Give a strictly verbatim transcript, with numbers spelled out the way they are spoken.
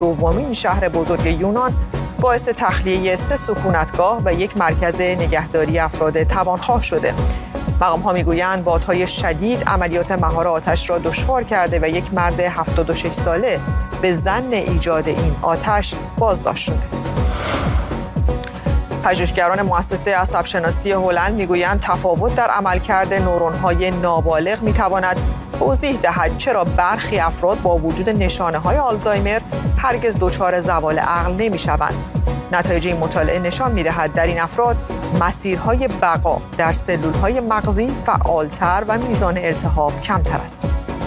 دومین شهر بزرگ یونان باعث تخلیه سه سکونتگاه و یک مرکز نگهداری افراد توانخواه شده. مقام‌ها میگویند بادهای شدید عملیات مهار آتش را دشوار کرده و یک مرد هفتاد و شش ساله به ظن ایجاد این آتش بازداشت شده. پژوهشگران مؤسسه عصب‌شناسی هلند میگویند تفاوت در عملکرد نورون‌های نابالغ میتواند توضیح دهد چرا برخی افراد با وجود نشانه‌های آلزایمر هرگز دچار زوال عقل نمی‌شوند. نتایج این مطالعه نشان می‌دهد در این افراد مسیرهای بقا در سلول‌های مغزی فعالتر و میزان التهاب کمتر است.